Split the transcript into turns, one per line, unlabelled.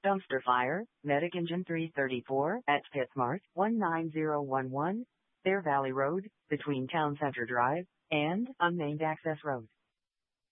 Dumpster fire, Medic Engine 334 at PetSmart, 19011, Bear Valley Road, between Town Center Drive and Unnamed Access Road.